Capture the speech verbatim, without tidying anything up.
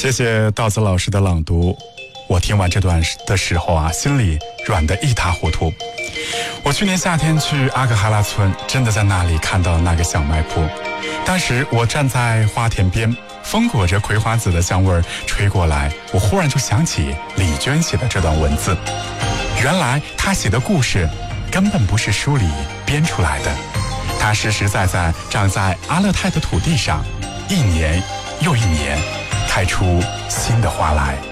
谢谢稻子老师的朗读。我听完这段的时候啊，心里软得一塌糊涂。我去年夏天去阿克哈拉村，真的在那里看到那个小卖铺。当时我站在花田边，风裹着葵花籽的香味儿吹过来，我忽然就想起李娟写的这段文字。原来她写的故事根本不是书里编出来的，它实实在在长在阿勒泰的土地上，一年又一年开出新的花来。